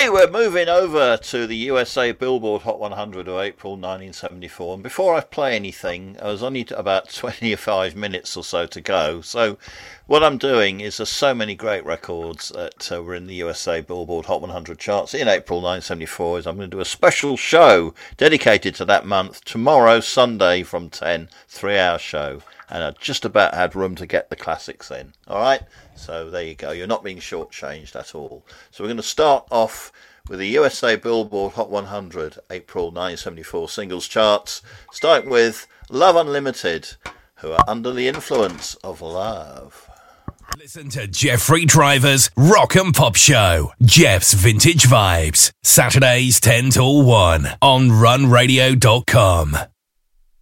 Okay, we're moving over to the USA Billboard Hot 100 of April 1974. And before I play anything, I was only about 25 minutes or so to go. So what I'm doing is there's so many great records that were in the USA Billboard Hot 100 charts in April 1974. Is I'm going to do a special show dedicated to that month tomorrow, Sunday from 10, 3-hour show. And I just about had room to get the classics in. All right? So there you go. You're not being shortchanged at all. So we're going to start off with the USA Billboard Hot 100 April 1974 singles charts, starting with Love Unlimited, who are under the influence of love. Listen to Jeffrey Driver's Rock and Pop Show, Jeff's Vintage Vibes, Saturdays 10 till 1 on runradio.com.